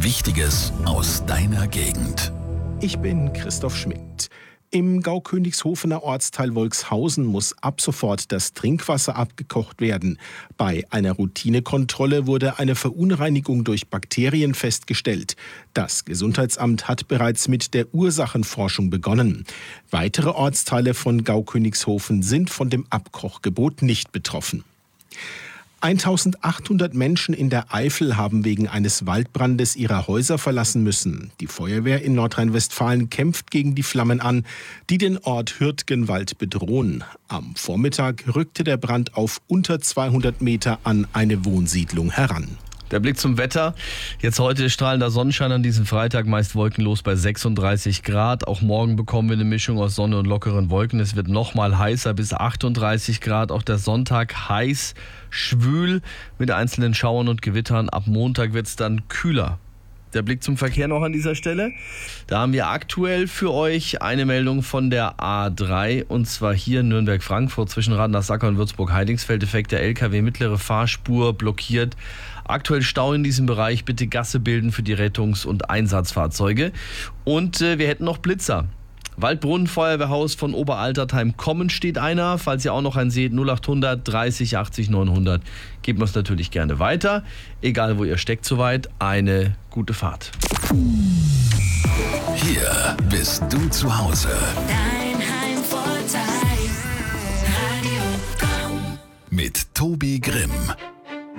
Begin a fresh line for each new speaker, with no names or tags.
Wichtiges aus deiner Gegend.
Ich bin Christoph Schmidt. Im Gaukönighofener Ortsteil Wolkshausen muss ab sofort das Trinkwasser abgekocht werden. Bei einer Routinekontrolle wurde eine Verunreinigung durch Bakterien festgestellt. Das Gesundheitsamt hat bereits mit der Ursachenforschung begonnen. Weitere Ortsteile von Gaukönigshofen sind von dem Abkochgebot nicht betroffen. 1800 Menschen in der Eifel haben wegen eines Waldbrandes ihre Häuser verlassen müssen. Die Feuerwehr in Nordrhein-Westfalen kämpft gegen die Flammen an, die den Ort Hürtgenwald bedrohen. Am Vormittag rückte der Brand auf unter 200 Meter an eine Wohnsiedlung heran.
Der Blick zum Wetter. Jetzt heute strahlender Sonnenschein an diesem Freitag, meist wolkenlos bei 36 Grad. Auch morgen bekommen wir eine Mischung aus Sonne und lockeren Wolken. Es wird nochmal heißer bis 38 Grad. Auch der Sonntag heiß, schwül mit einzelnen Schauern und Gewittern. Ab Montag wird es dann kühler. Der Blick zum Verkehr noch an dieser Stelle. Da haben wir aktuell für euch eine Meldung von der A3 und zwar hier Nürnberg-Frankfurt zwischen Radnach-Sacker und Würzburg-Heidingsfeld. Defekter LKW, mittlere Fahrspur blockiert. Aktuell Stau in diesem Bereich. Bitte Gasse bilden für die Rettungs- und Einsatzfahrzeuge. Und wir hätten noch Blitzer. Waldbrunnen Feuerwehrhaus von Oberaltertheim Kommen steht einer. Falls ihr auch noch einen seht, 0800 30 80 900. Gebt uns natürlich gerne weiter. Egal wo ihr steckt soweit, eine gute Fahrt.
Hier bist du zu Hause.
Dein Heimvorteil. Radio Komm.
Mit Tobi Grimm.